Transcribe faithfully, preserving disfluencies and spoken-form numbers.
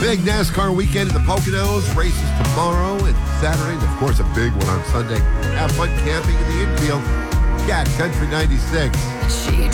Big NASCAR weekend in the Poconos. Races tomorrow and Saturday. And, of course, a big one on Sunday. Have fun camping in the infield. Cat Country ninety-six. She